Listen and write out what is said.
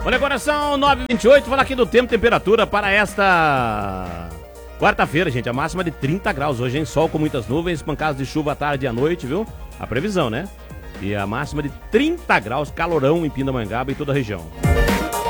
Olha, agora são 9h28, falar aqui do tempo, temperatura para esta quarta-feira, gente. A máxima de 30 graus hoje, em sol com muitas nuvens, pancadas de chuva à tarde e à noite, viu? A previsão, né? E a máxima de 30 graus, calorão em Pindamonhangaba e toda a região.